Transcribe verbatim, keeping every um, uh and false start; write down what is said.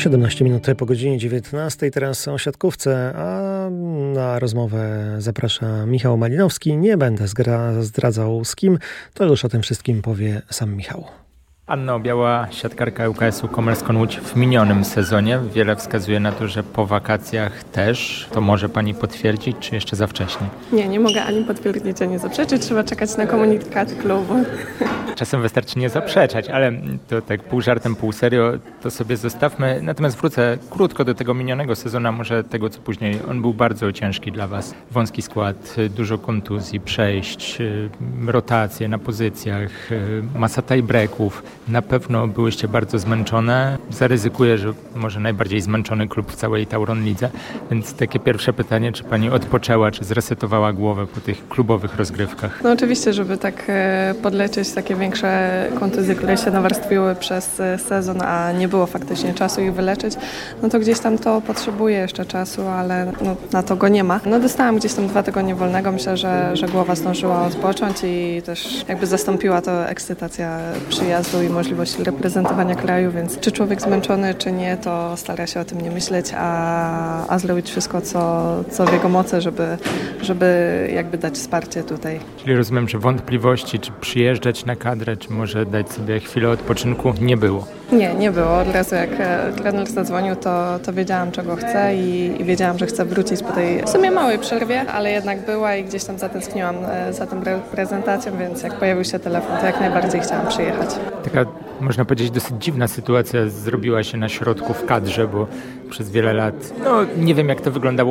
siedemnaście minut po godzinie dziewiętnastej, teraz o siatkówce, a na rozmowę zaprasza Michał Malinowski. Nie będę zdradzał z kim, to już o tym wszystkim powie sam Michał. Anna Obiała, siatkarka U K S-u Komelską Łódź w minionym sezonie. Wiele wskazuje na to, że po wakacjach też. To może pani potwierdzić, czy jeszcze za wcześnie? Nie, nie mogę ani potwierdzić, ani zaprzeczyć. Trzeba czekać na komunikat klubu. Czasem wystarczy nie zaprzeczać, ale to tak pół żartem, pół serio, to sobie zostawmy. Natomiast wrócę krótko do tego minionego sezonu, może tego co później. On był bardzo ciężki dla was. Wąski skład, dużo kontuzji, przejść, rotacje na pozycjach, masa tie-breaków. Na pewno byłyście bardzo zmęczone. Zaryzykuję, że może najbardziej zmęczony klub w całej Tauron Lidze. Więc takie pierwsze pytanie, czy pani odpoczęła, czy zresetowała głowę po tych klubowych rozgrywkach? No oczywiście, żeby tak podleczyć takie większe kontuzje, które się nawarstwiły przez sezon, a nie było faktycznie czasu ich wyleczyć, no to gdzieś tam to potrzebuje jeszcze czasu, ale no, na to go nie ma. No dostałam gdzieś tam dwa tygodnie wolnego. Myślę, że, że głowa zdążyła odpocząć i też jakby zastąpiła to ekscytacja przyjazdu i możliwość reprezentowania kraju, więc czy człowiek zmęczony, czy nie, to stara się o tym nie myśleć, a, a zrobić wszystko, co, co w jego mocy, żeby, żeby jakby dać wsparcie tutaj. Czyli rozumiem, że wątpliwości, czy przyjeżdżać na kadrę, czy może dać sobie chwilę odpoczynku, nie było? Nie, nie było. Od razu jak trener zadzwonił, to, to wiedziałam, czego chcę i, i wiedziałam, że chcę wrócić po tej w sumie małej przerwie, ale jednak była i gdzieś tam zatęskniłam za tą reprezentacją, więc jak pojawił się telefon, to jak najbardziej chciałam przyjechać. Taka, można powiedzieć, dosyć dziwna sytuacja zrobiła się na środku w kadrze, bo przez wiele lat, no nie wiem jak to wyglądało